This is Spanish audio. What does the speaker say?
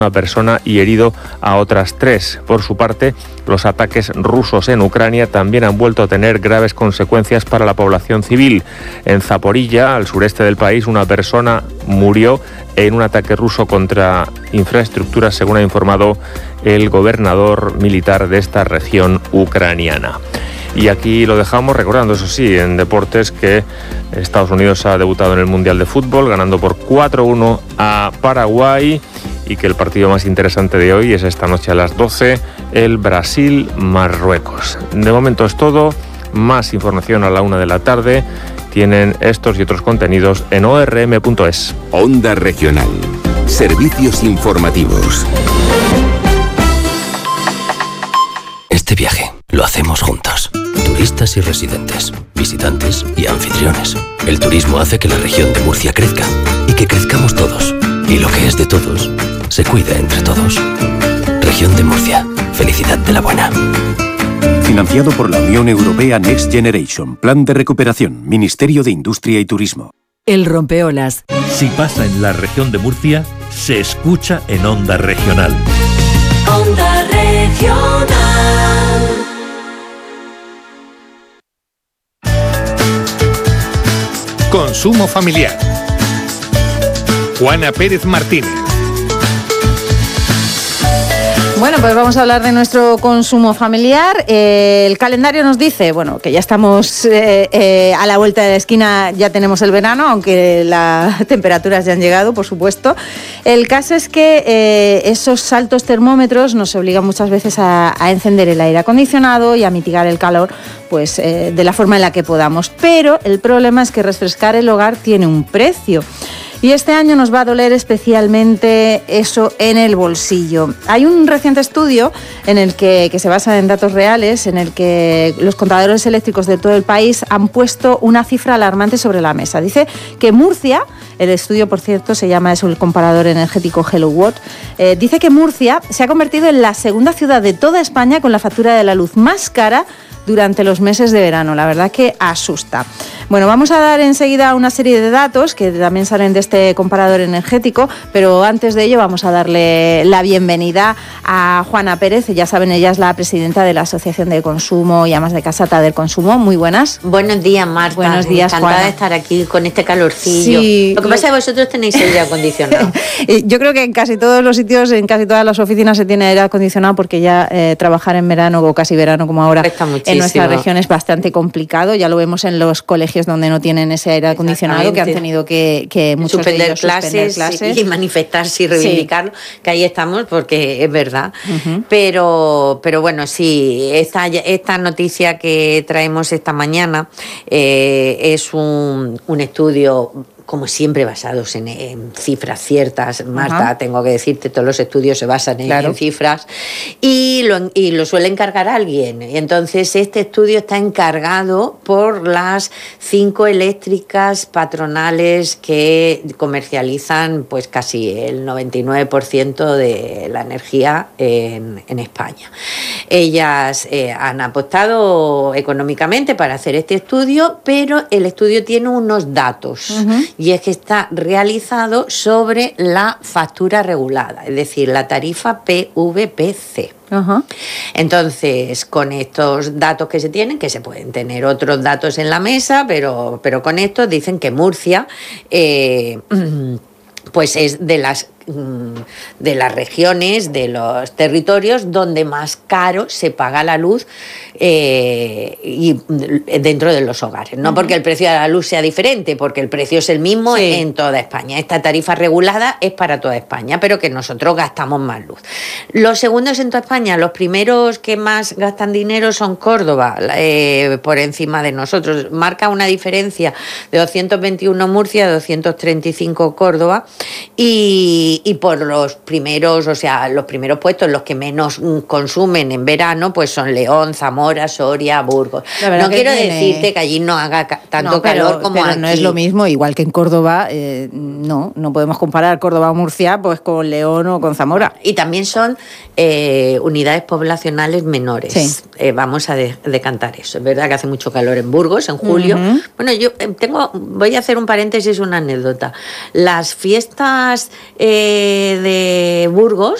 una persona y herido a otras 3. Por su parte, los ataques rusos en Ucrania también han vuelto a tener graves consecuencias para la población civil. En Zaporilla, al sureste del país, una persona murió en un ataque ruso contra infraestructuras, según ha informado el gobernador militar de esta región ucraniana. Y aquí lo dejamos recordando, eso sí, en deportes, que Estados Unidos ha debutado en el Mundial de Fútbol, ganando por 4-1 a Paraguay, y que el partido más interesante de hoy es esta noche a las 12, el Brasil-Marruecos. De momento es todo, más información a la 1 de la tarde. Tienen estos y otros contenidos en orm.es. Onda Regional. Servicios informativos. Este viaje lo hacemos juntos. Turistas y residentes, visitantes y anfitriones. El turismo hace que la región de Murcia crezca y que crezcamos todos. Y lo que es de todos, se cuida entre todos. Región de Murcia. Felicidad de la buena. Financiado por la Unión Europea Next Generation. Plan de recuperación. Ministerio de Industria y Turismo. El rompeolas. Si pasa en la región de Murcia, se escucha en Onda Regional. Onda Regional. Consumo familiar. Juana Pérez Martínez. Bueno, pues vamos a hablar de nuestro consumo familiar. El calendario nos dice, bueno, que ya estamos a la vuelta de la esquina, ya tenemos el verano, aunque las temperaturas ya han llegado, por supuesto. El caso es que esos altos termómetros nos obligan muchas veces a encender el aire acondicionado y a mitigar el calor, pues de la forma en la que podamos. Pero el problema es que refrescar el hogar tiene un precio. Y este año nos va a doler especialmente eso en el bolsillo. Hay un reciente estudio en el que se basa en datos reales, en el que los contadores eléctricos de todo el país han puesto una cifra alarmante sobre la mesa. Dice que Murcia, el estudio, por cierto, se llama eso el comparador energético HelloWatt, dice que Murcia se ha convertido en la segunda ciudad de toda España con la factura de la luz más cara durante los meses de verano. La verdad que asusta. Bueno, vamos a dar enseguida una serie de datos que también salen de este comparador energético, pero antes de ello vamos a darle la bienvenida a Juana Pérez. Ya saben, ella es la presidenta de la Asociación de Consumo y Amas de Casa Tader Consumo. Muy buenas. Buenos días, Marta. Buenos días, encantada Juana. de estar aquí con este calorcillo. Sí. Lo que pasa es que vosotros tenéis aire acondicionado. Yo creo que en casi todos los sitios, en casi todas las oficinas se tiene aire acondicionado, porque ya trabajar en verano o casi verano como ahora en nuestra región es bastante complicado. Ya lo vemos en los colegios donde no tienen ese aire acondicionado, que han tenido que muchos suspender de ellos clases y manifestarse y reivindicarlo, que ahí estamos, porque es verdad. Uh-huh. Pero bueno, sí, esta noticia que traemos esta mañana es un estudio, como siempre, basados en cifras ciertas. Marta, tengo que decirte, todos los estudios se basan en cifras y lo suele encargar alguien. Y entonces este estudio está encargado por las 5 eléctricas patronales que comercializan pues casi el 99% de la energía en España. Ellas han apostado económicamente para hacer este estudio, pero el estudio tiene unos datos. Uh-huh. Y es que está realizado sobre la factura regulada, es decir, la tarifa PVPC. Uh-huh. Entonces, con estos datos que se tienen, que se pueden tener otros datos en la mesa, pero con estos dicen que Murcia pues es de las regiones, de los territorios donde más caro se paga la luz y dentro de los hogares. No porque el precio de la luz sea diferente, porque el precio es el mismo en toda España. Esta tarifa regulada es para toda España, pero que nosotros gastamos más luz. Los segundos en toda España, los primeros que más gastan dinero son Córdoba, por encima de nosotros. Marca una diferencia de 221 Murcia, 235 Córdoba, y por los primeros, o sea, los primeros puestos, los que menos consumen en verano, pues son León, Zamora, Soria, Burgos. No quiero decirte que allí no haga tanto calor como aquí. No es lo mismo, igual que en Córdoba, no podemos comparar Córdoba o Murcia pues con León o con Zamora. Y también son unidades poblacionales menores. Sí. Vamos a decantar eso. Es verdad que hace mucho calor en Burgos, en julio. Uh-huh. Bueno, yo voy a hacer un paréntesis, una anécdota. Las fiestas de Burgos,